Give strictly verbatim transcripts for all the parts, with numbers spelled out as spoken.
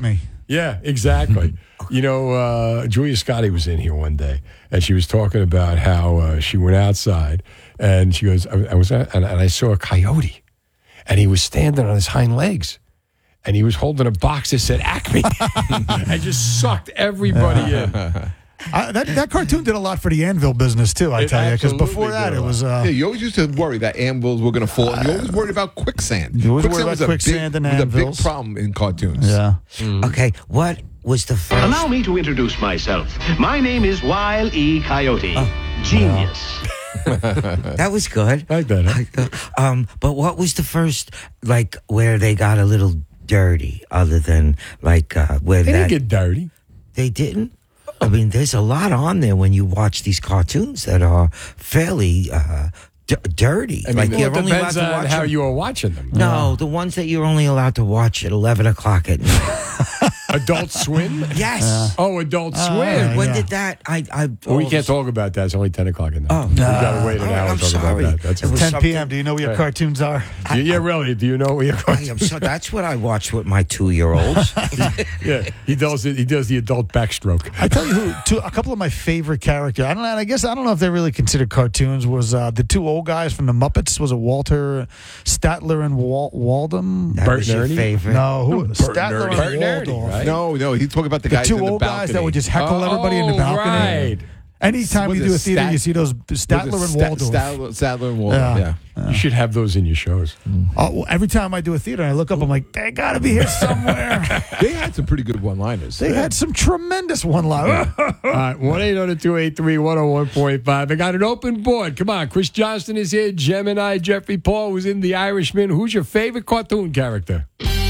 Acme. Yeah, exactly. You know, uh, Julia Scotti was in here one day, and she was talking about how uh, she went outside, and she goes, I, I was, at, and, and I saw a coyote, and he was standing on his hind legs, and he was holding a box that said Acme, and just sucked everybody in. I, that, that cartoon did a lot for the Anvil business, too, I It tell you. Because absolutely before that, did a it lot. was... Uh, Yeah, you always used to worry that anvils were going to fall. And you always worried about quicksand. You always worried quicksand about was a quicksand big, and was a big anvils. problem in cartoons. yeah. Okay, what was the first? Allow me to introduce myself. My name is Wile E. Coyote. Genius. That was good. I like that, huh? I- uh, um, but what was the first, like, where they got a little dirty, other than, like, uh, where They that... didn't get dirty. They didn't? I mean, there's a lot on there when you watch these cartoons that are fairly uh, d- dirty. I mean, like, well, you're it only allowed depends to on watch how them- you are watching them. No, the ones that you're only allowed to watch at eleven o'clock at night. Adult Swim? Yes. Oh, Adult Oh, Swim. yeah. When did that? I. I Well, we all can't of a- talk about that. It's only ten o'clock at night. Oh, We've no. got to wait an Oh, hour I'm to talk sorry. about that. That's It was okay. ten p.m. Do you know what your Yeah. cartoons are? Yeah, yeah, really. Do you know what your I am so, that's what I watch with my two-year-olds. Yeah, he does it. He does the adult backstroke. I tell you who, two, a couple of my favorite characters. I don't know. I guess I don't know if they're really considered cartoons. Was uh, the two old guys from the Muppets? Was it Walter Statler and Wal- Waldem? That Bert was and your Ernie? favorite. No, who? Bert Statler and Ernie. Bert and and Ernie, Waldorf. right? No, no, he's talking about the, The guys two in the old balcony. guys that would just heckle Oh, everybody in the balcony. right. Anytime Was you it do a theater, Stat- you see those Statler Was it and Sta- Waldorf. Statler, Statler and Waldorf, Yeah. yeah. You should have those in your shows. Uh, well, every time I do a theater, I look up. I'm like, they got to be here somewhere. They had some pretty good one-liners. They had some tremendous one-liners. All right, one eight hundred two eight three one oh one point five. I got an open board. Come on, Chris Johnston is here. Gemini, Jeffrey Paul was in The Irishman. Who's your favorite cartoon character?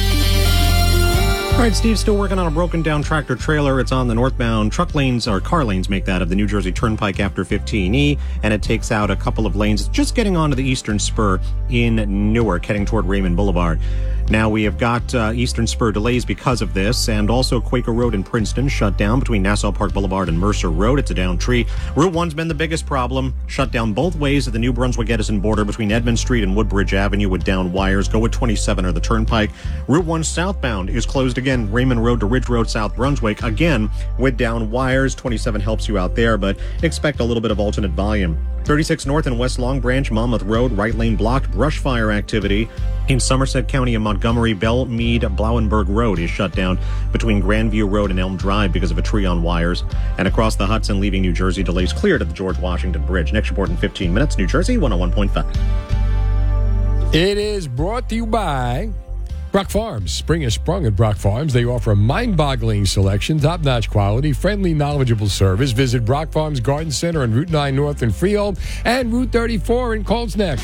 All right, Steve's still working on a broken-down tractor-trailer. It's on the northbound truck lanes, or car lanes make that, of the New Jersey Turnpike after fifteen E, and it takes out a couple of lanes. It's just getting onto the Eastern Spur in Newark, heading toward Raymond Boulevard. Now, we have got uh, Eastern Spur delays because of this, and also Quaker Road in Princeton shut down between Nassau Park Boulevard and Mercer Road. It's a down tree. Route one's been the biggest problem. Shut down both ways at the New Brunswick-Edison border between Edmond Street and Woodbridge Avenue with down wires. Go with twenty-seven or the Turnpike. Route one southbound is closed again. Raymond Road to Ridge Road, South Brunswick, again with down wires. twenty-seven helps you out there, but expect a little bit of alternate volume. thirty-six North and West Long Branch, Monmouth Road, right lane blocked. Brush fire activity in Somerset County and Montgomery. Bell Mead Blauenberg Road is shut down between Grandview Road and Elm Drive because of a tree on wires. And across the Hudson, leaving New Jersey, delays cleared at the George Washington Bridge. Next report in fifteen minutes. New Jersey, one oh one point five. It is brought to you by Brock Farms. Spring has sprung at Brock Farms. They offer a mind-boggling selection, top-notch quality, friendly, knowledgeable service. Visit Brock Farms Garden Center on Route nine North in Freehold and Route thirty-four in Colts Neck.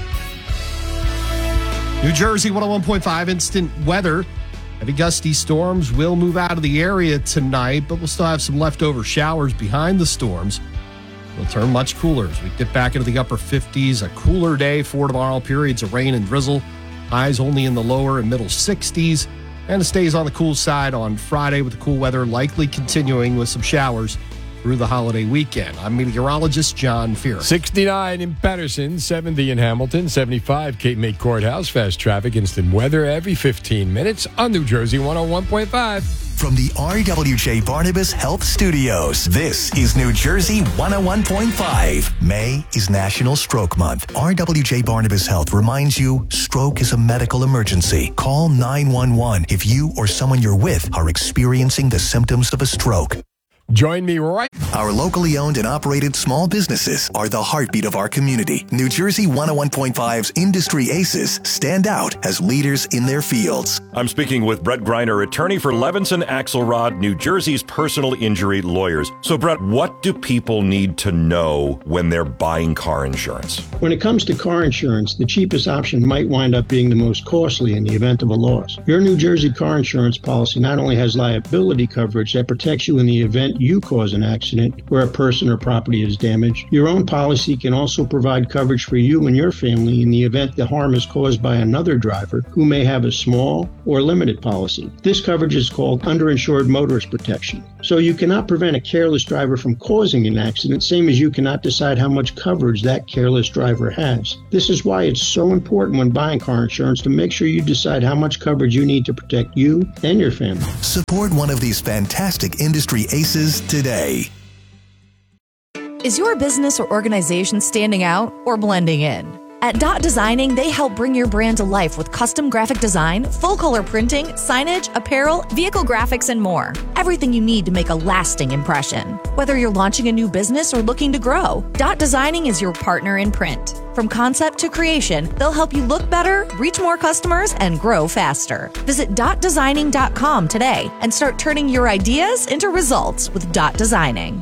New Jersey, one oh one point five, instant weather. Heavy gusty storms will move out of the area tonight, but we'll still have some leftover showers behind the storms. It'll turn much cooler as we dip back into the upper fifties. A cooler day for tomorrow. Periods of rain and drizzle. Highs only in the lower and middle sixties. And it stays on the cool side on Friday with the cool weather likely continuing with some showers through the holiday weekend. I'm meteorologist John Fear. sixty-nine in Patterson, seventy in Hamilton, seventy-five Cape May Courthouse. Fast traffic, instant weather every fifteen minutes on New Jersey one oh one point five. From the R W J Barnabas Health Studios, this is New Jersey one oh one point five. May is National Stroke Month. R W J Barnabas Health reminds you stroke is a medical emergency. Call nine one one if you or someone you're with are experiencing the symptoms of a stroke. Join me right. Our locally owned and operated small businesses are the heartbeat of our community. New Jersey one oh one point five's industry aces stand out as leaders in their fields. I'm speaking with Brett Greiner, attorney for Levinson Axelrod, New Jersey's personal injury lawyers. So, Brett, what do people need to know when they're buying car insurance? When it comes to car insurance, the cheapest option might wind up being the most costly in the event of a loss. Your New Jersey car insurance policy not only has liability coverage that protects you in the event you cause an accident, accident where a person or property is damaged. Your own policy can also provide coverage for you and your family in the event the harm is caused by another driver who may have a small or limited policy. This coverage is called underinsured motorist protection. So you cannot prevent a careless driver from causing an accident, same as you cannot decide how much coverage that careless driver has. This is why it's so important when buying car insurance to make sure you decide how much coverage you need to protect you and your family. Support one of these fantastic industry aces today. Is your business or organization standing out or blending in? At Dot Designing, they help bring your brand to life with custom graphic design, full-color printing, signage, apparel, vehicle graphics, and more. Everything you need to make a lasting impression. Whether you're launching a new business or looking to grow, Dot Designing is your partner in print. From concept to creation, they'll help you look better, reach more customers, and grow faster. Visit dot designing dot com today and start turning your ideas into results with Dot Designing.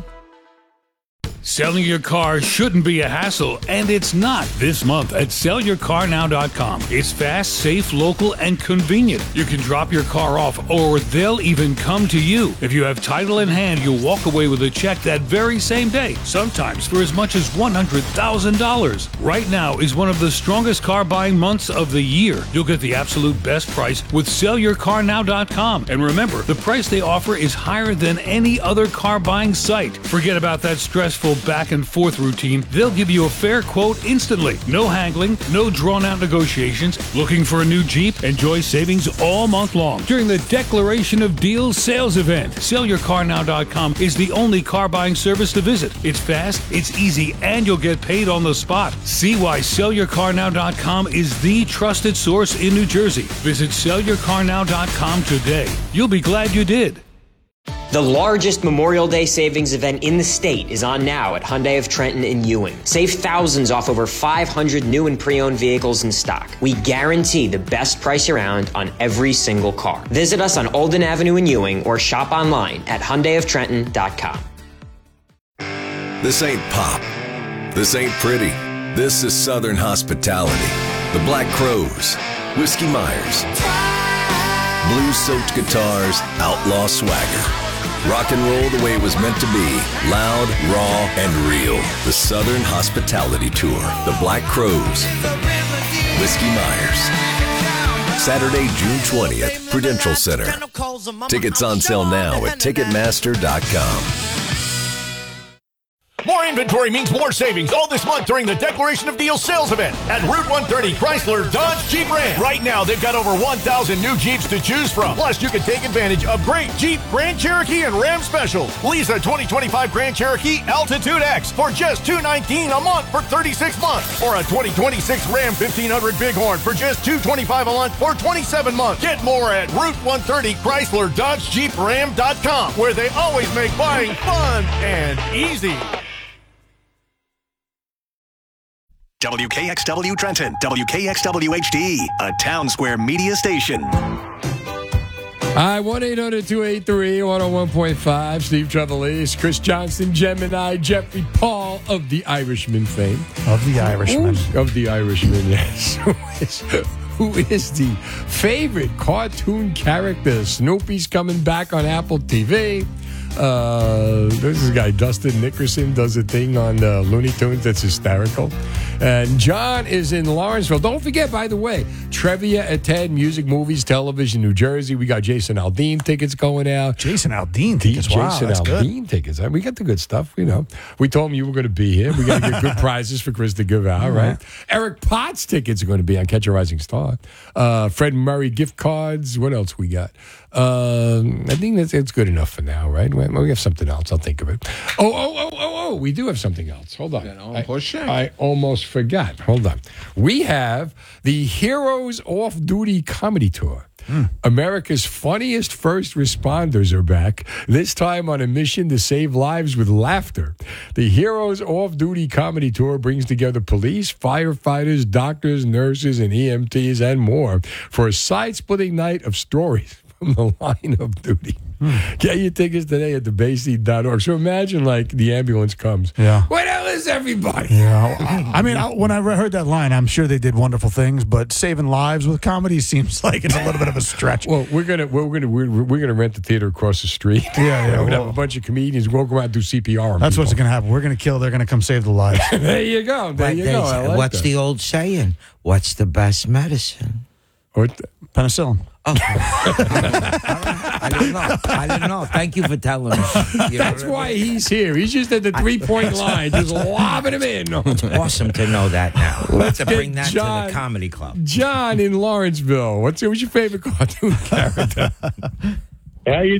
Selling your car shouldn't be a hassle, and it's not this month at sell your car now dot com. It's fast, safe, local, and convenient. You can drop your car off, or they'll even come to you. If you have title in hand, you'll walk away with a check that very same day, sometimes for as much as one hundred thousand dollars. Right now is one of the strongest car buying months of the year. You'll get the absolute best price with sell your car now dot com. And remember, the price they offer is higher than any other car buying site. Forget about that stressful back and forth routine. They'll give you a fair quote instantly. No haggling, no drawn out negotiations. Looking for a new Jeep? Enjoy savings all month long during the Declaration of Deals sales event. sell your car now dot com is the only car buying service to visit. It's fast, it's easy, and you'll get paid on the spot. See why sell your car now dot com is the trusted source in New Jersey. Visit sell your car now dot com today. You'll be glad you did. The largest Memorial Day savings event in the state is on now at Hyundai of Trenton in Ewing. Save thousands off over five hundred new and pre-owned vehicles in stock. We guarantee the best price around on every single car. Visit us on Olden Avenue in Ewing or shop online at hyundai of trenton dot com. This ain't pop. This ain't pretty. This is Southern hospitality. The Black Crowes, Whiskey Myers, blues-soaked guitars, outlaw swagger. Rock and roll the way it was meant to be. Loud, raw, and real. The Southern Hospitality Tour. The Black Crowes. Whiskey Myers. Saturday, June twentieth, Prudential Center. Tickets on sale now at ticketmaster dot com. More inventory means more savings all this month during the Declaration of Deals sales event at Route one thirty Chrysler Dodge Jeep Ram. Right now, they've got over one thousand new Jeeps to choose from. Plus, you can take advantage of great Jeep, Grand Cherokee, and Ram specials. Lease a twenty twenty-five Grand Cherokee Altitude X for just two hundred nineteen dollars a month for thirty-six months. Or a twenty twenty-six Ram fifteen hundred Bighorn for just two hundred twenty-five dollars a month for twenty-seven months. Get more at Route one thirty Chrysler Dodge Jeep Ram dot com, where they always make buying fun and easy. W K X W Trenton, W K X W H D, a Town Square media station. Hi, one eight hundred two eight three one oh one point five. Steve Trevelise, Chris Johnston, Gemini, Jeffrey Paul of The Irishman fame. Of The Irishman. Ooh, of The Irishman, yes. Who is, who is the favorite cartoon character? Snoopy's coming back on Apple T V. Uh, there's this guy, Dustin Nickerson, does a thing on uh, Looney Tunes that's hysterical. And John is in Lawrenceville. Don't forget, by the way, Trivia at ten, music, movies, television, New Jersey. We got Jason Aldean tickets going out. Jason Aldean tickets, Jason wow, that's Aldean good. tickets. We got the good stuff, you know. We told him you were going to be here. We got to get good prizes for Chris to give out, right? Eric Potts tickets are going to be on Catch a Rising Star. Uh, Fred Murray gift cards. What else we got? Um, I think that's it's good enough for now, right? We we have something else. I'll think of it. Oh, oh, oh, oh, oh. We do have something else. Hold on. I, I almost forgot. Hold on. We have the Heroes Off-Duty Comedy Tour. Mm. America's funniest first responders are back, this time on a mission to save lives with laughter. The Heroes Off-Duty Comedy Tour brings together police, firefighters, doctors, nurses, and E M Ts, and more for a side-splitting night of stories from the line of duty. Get your tickets today at the bay seat dot org. So imagine, like, the ambulance comes. Yeah. Where the hell is everybody? Yeah. I, I mean, I, when I heard that line, I'm sure they did wonderful things, but saving lives with comedy seems like it's a little bit of a stretch. Well, we're gonna we're gonna we're, we're gonna rent the theater across the street. Yeah, yeah. We're gonna well, have a bunch of comedians. We'll go out and do C P R on that's people. what's going to happen. We're going to kill. They're going to come save the lives. There you go. There But you they go. say- I like what's that. the old saying? What's the best medicine? What the- Penicillin. Oh, I didn't know. I didn't know. Thank you for telling me. You know, That's why he's here. He's just at the three point line, just lobbing him in. it's awesome to know that now. Let's get bring that John- to the comedy club. John in Lawrenceville. What's, what's your favorite cartoon character? How you